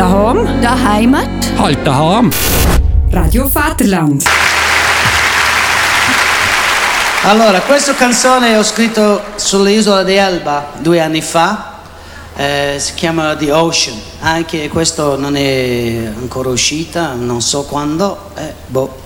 Daheim. Daheimat. Halt daheim. Radio Vaterland. Allora, questa canzone ho scritto sull'isola di Elba 2 anni fa, si chiama The Ocean, anche questo non è ancora uscita, non so quando, boh.